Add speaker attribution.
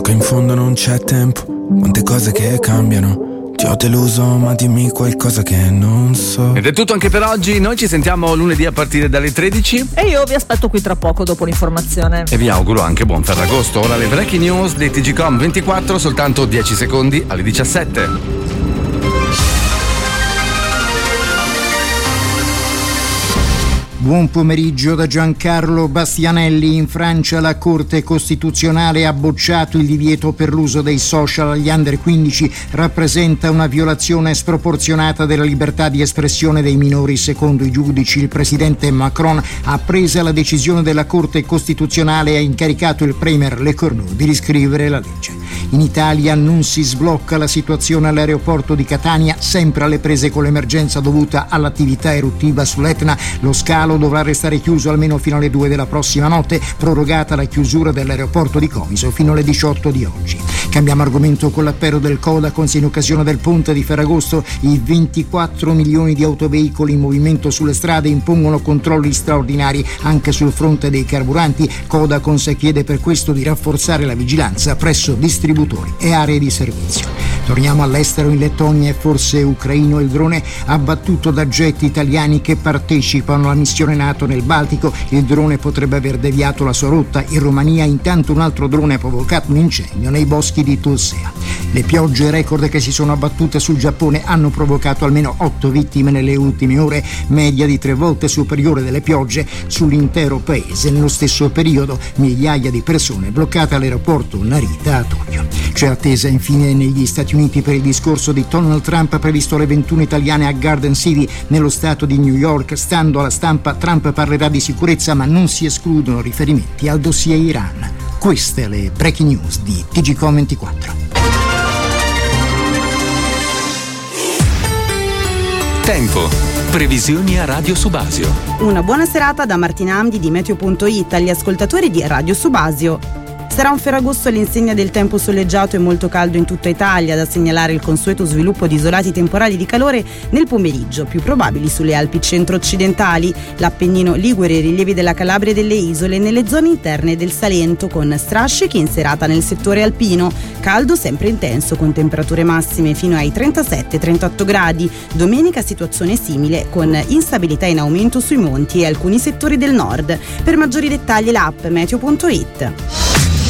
Speaker 1: Che in fondo non c'è tempo, quante cose che cambiano. Ti ho deluso, ma dimmi qualcosa che non so.
Speaker 2: Ed è tutto anche per oggi. Noi ci sentiamo lunedì a partire dalle 13.
Speaker 3: E io vi aspetto qui tra poco dopo l'informazione.
Speaker 2: E vi auguro anche buon Ferragosto. Ora le breaking news di TGcom 24, soltanto 10 secondi alle 17.
Speaker 4: Buon pomeriggio da Giancarlo Bastianelli. In Francia la Corte Costituzionale ha bocciato il divieto per l'uso dei social agli under 15. Rappresenta una violazione sproporzionata della libertà di espressione dei minori. Secondo i giudici, il presidente Macron ha preso la decisione della Corte Costituzionale e ha incaricato il premier Lecornu di riscrivere la legge. In Italia non si sblocca la situazione all'aeroporto di Catania, sempre alle prese con l'emergenza dovuta all'attività eruttiva sull'Etna. Lo scalo dovrà restare chiuso almeno fino alle 2 della prossima notte, prorogata la chiusura dell'aeroporto di Comiso fino alle 18 di oggi. Cambiamo argomento con l'appello del Codacons in occasione del ponte di Ferragosto. I 24 milioni di autoveicoli in movimento sulle strade impongono controlli straordinari anche sul fronte dei carburanti. Codacons chiede per questo di rafforzare la vigilanza presso distributori e aree di servizio. Torniamo all'estero. In Lettonia è forse ucraino il drone abbattuto da jet italiani che partecipano alla missione NATO nel Baltico. Il drone potrebbe aver deviato la sua rotta. In Romania intanto un altro drone ha provocato un incendio nei boschi di Tulsea. Le piogge record che si sono abbattute sul Giappone hanno provocato almeno 8 vittime nelle ultime ore, media di 3 volte superiore delle piogge sull'intero paese. Nello stesso periodo migliaia di persone bloccate all'aeroporto Narita a Tokyo. C'è attesa infine negli Stati Uniti per il discorso di Donald Trump previsto alle 21 italiane a Garden City nello stato di New York. Stando alla stampa, Trump parlerà di sicurezza ma non si escludono riferimenti al dossier Iran. Queste le breaking news di TGcom 24.
Speaker 5: Tempo. Previsioni a Radio Subasio.
Speaker 6: Una buona serata da Martina Amdi di Meteo.it agli ascoltatori di Radio Subasio. Sarà un Ferragosto all'insegna del tempo soleggiato e molto caldo in tutta Italia, da segnalare il consueto sviluppo di isolati temporali di calore nel pomeriggio, più probabili sulle Alpi centro-occidentali, l'Appennino Ligure, i rilievi della Calabria e delle isole, nelle zone interne del Salento, con strascichi in serata nel settore alpino. Caldo sempre intenso, con temperature massime fino ai 37-38 gradi. Domenica situazione simile, con instabilità in aumento sui monti e alcuni settori del nord. Per maggiori dettagli l'app Meteo.it.